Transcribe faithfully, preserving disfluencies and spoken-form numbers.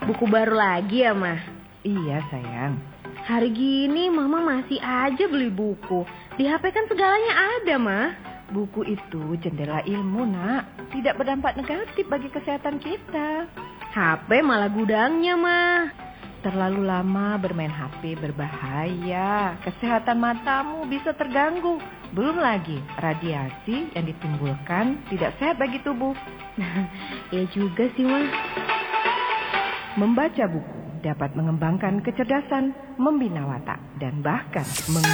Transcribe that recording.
Buku baru lagi ya, Ma? Iya, sayang. Hari gini Mama masih aja beli buku. Di H P kan segalanya ada, Ma. Buku itu jendela ilmu, Nak. Tidak berdampak negatif bagi kesehatan kita. H P malah gudangnya, Ma. Terlalu lama bermain H P berbahaya. Kesehatan matamu bisa terganggu. Belum lagi radiasi yang ditimbulkan tidak sehat bagi tubuh. Ya juga sih, Ma. Membaca buku dapat mengembangkan kecerdasan, membina watak, dan bahkan meng